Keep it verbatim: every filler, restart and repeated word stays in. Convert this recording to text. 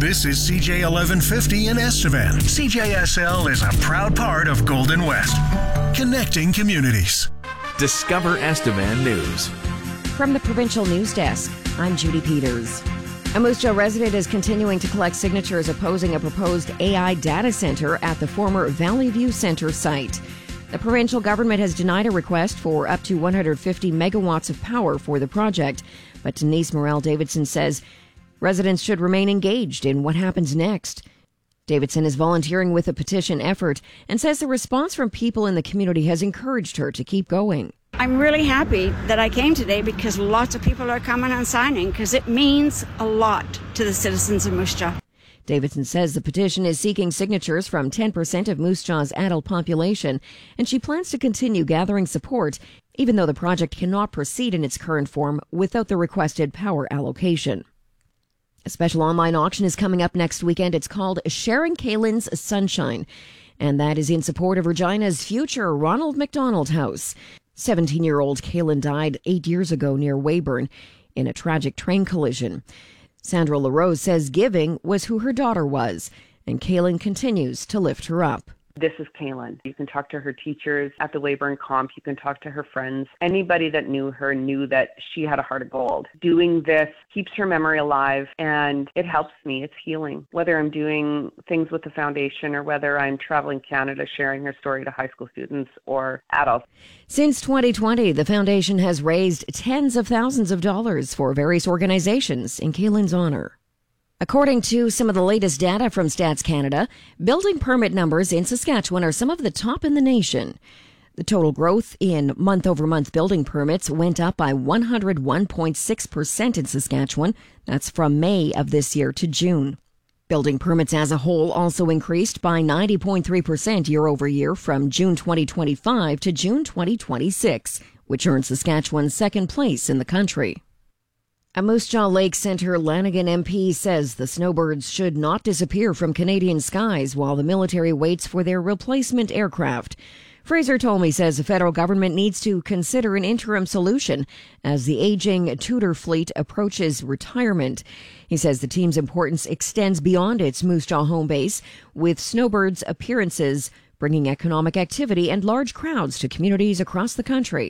This is C J eleven fifty in Estevan. C J S L is a proud part of Golden West, connecting communities. Discover Estevan News. From the Provincial News Desk, I'm Judy Peters. A Moose Jaw resident is continuing to collect signatures opposing a proposed A I data center at the former Valley View Center site. The provincial government has denied a request for up to one hundred fifty megawatts of power for the project, but Denise Morel-Davidson says residents should remain engaged in what happens next. Davidson is volunteering with a petition effort and says the response from people in the community has encouraged her to keep going. I'm really happy that I came today because lots of people are coming and signing because it means a lot to the citizens of Moose Jaw. Davidson says the petition is seeking signatures from ten percent of Moose Jaw's adult population, and she plans to continue gathering support even though the project cannot proceed in its current form without the requested power allocation. A special online auction is coming up next weekend. It's called Sharing Kaylin's Sunshine, and that is in support of Regina's future Ronald McDonald House. seventeen-year-old Kaylin died eight years ago near Weyburn in a tragic train collision. Sandra LaRose says giving was who her daughter was, and Kaylin continues to lift her up. This is Kaylin. You can talk to her teachers at the Weyburn Comp. You can talk to her friends. Anybody that knew her knew that she had a heart of gold. Doing this keeps her memory alive, and it helps me. It's healing. Whether I'm doing things with the foundation or whether I'm traveling Canada sharing her story to high school students or adults. Since twenty twenty, the foundation has raised tens of thousands of dollars for various organizations in Kaylin's honor. According to some of the latest data from Stats Canada, building permit numbers in Saskatchewan are some of the top in the nation. The total growth in month-over-month building permits went up by one hundred one point six percent in Saskatchewan. That's from May of this year to June. Building permits as a whole also increased by ninety point three percent year-over-year from June twenty twenty-five to June twenty twenty-six, which earned Saskatchewan second place in the country. A Moose Jaw Lake Centre Lanigan M P says the snowbirds should not disappear from Canadian skies while the military waits for their replacement aircraft. Fraser Tolmie says the federal government needs to consider an interim solution as the aging Tudor fleet approaches retirement. He says the team's importance extends beyond its Moose Jaw home base, with snowbirds' appearances bringing economic activity and large crowds to communities across the country.